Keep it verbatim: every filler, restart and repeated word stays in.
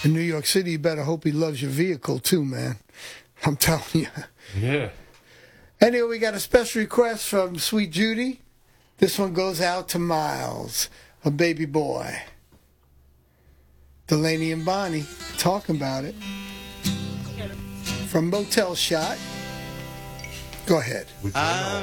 In New York City, you better hope he loves your vehicle, too, man. I'm telling you. Yeah. Anyway, we got a special request from Sweet Judy. This one goes out to Miles, a baby boy. Delaney and Bonnie talking about it. From Motel Shot. Go ahead. Which I know.